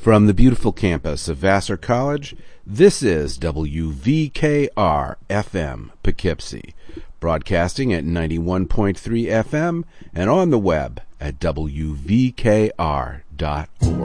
From the beautiful campus of Vassar College, this is WVKR-FM Poughkeepsie, broadcasting at 91.3 FM and on the web at WVKR.org.